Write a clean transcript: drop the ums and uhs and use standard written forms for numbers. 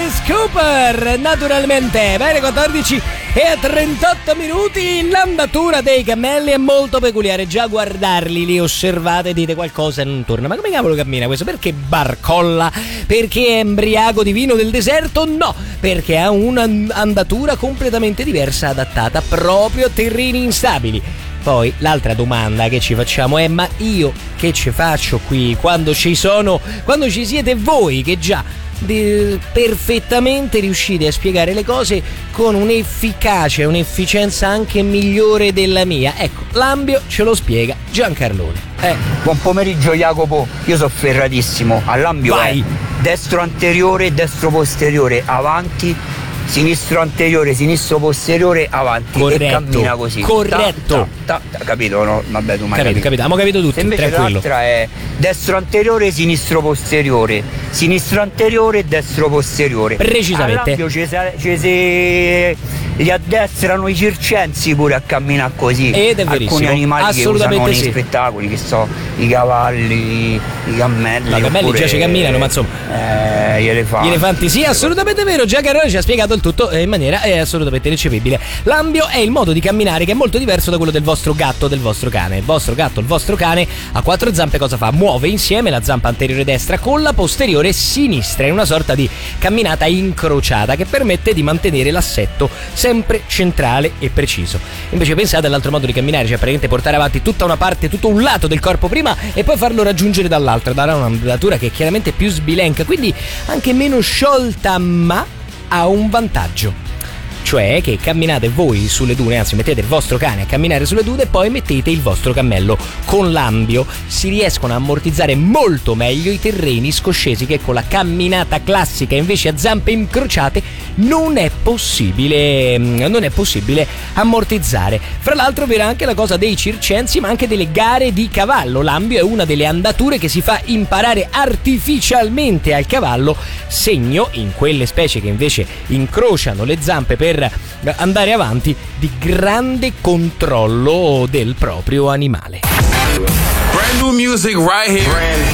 Alice Cooper, naturalmente. Bene, 14:38. L'andatura dei cammelli è molto peculiare. Già guardarli, li osservate, dite qualcosa non torna. Ma come cavolo cammina questo? Perché barcolla? Perché è embriaco di vino del deserto? No, perché ha un'andatura completamente diversa, adattata proprio a terreni instabili. Poi l'altra domanda che ci facciamo è: ma io che ci faccio qui quando ci siete voi che già perfettamente riuscite a spiegare le cose con un'efficacia e un'efficienza anche migliore della mia? Ecco, Lambio ce lo spiega Giancarlone. Buon pomeriggio Jacopo, io sono ferratissimo. All'Ambio vai. Destro anteriore, destro posteriore, avanti, sinistro anteriore, sinistro posteriore, avanti. Corretto, e cammina così. Corretto. Capito? No? Vabbè, tu mai capito. Abbiamo capito tutti. Se invece tranquillo. l'altra è destro anteriore, sinistro posteriore, sinistro anteriore, destro posteriore. Precisamente. Li addestrano i circensi pure a camminare così. Ed è verissimo. Alcuni animali che usano nei sì. spettacoli, che so, i cavalli, i cammelli. I cammelli già ci camminano, ma insomma. Gli elefanti. Gli elefanti, sì, assolutamente vero. Giancarone ci ha spiegato il tutto in maniera assolutamente recepibile. L'ambio è il modo di camminare che è molto diverso da quello del vostro gatto o del vostro cane. Il vostro gatto, il vostro cane ha 4 zampe, cosa fa? Muove insieme la zampa anteriore destra con la posteriore sinistra, in una sorta di camminata incrociata che permette di mantenere l'assetto sempre centrale e preciso. Invece pensate all'altro modo di camminare, cioè praticamente portare avanti tutta una parte, tutto un lato del corpo prima e poi farlo raggiungere dall'altra, darà un'andatura che è chiaramente più sbilenca, quindi anche meno sciolta, ma ha un vantaggio. Cioè che camminate voi sulle dune, anzi mettete il vostro cane a camminare sulle dune e poi mettete il vostro cammello. Con l'ambio si riescono a ammortizzare molto meglio i terreni scoscesi che con la camminata classica invece a zampe incrociate non è possibile ammortizzare. Fra l'altro vera anche la cosa dei circensi, ma anche delle gare di cavallo. L'ambio è una delle andature che si fa imparare artificialmente al cavallo, segno in quelle specie che invece incrociano le zampe per andare avanti di grande controllo del proprio animale. Brand new music right here.